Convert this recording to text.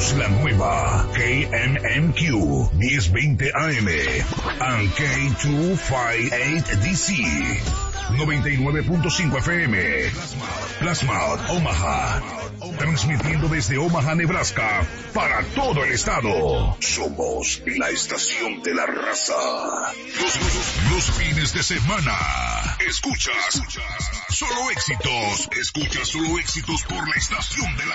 Somos la nueva KMMQ 1020 AM and K258DC 99.5 FM. Plasma Omaha. Transmitiendo desde Omaha, Nebraska, para todo el estado. Somos la estación de la raza. Los fines de semana. Escuchas solo éxitos. Escuchas solo éxitos por la estación de la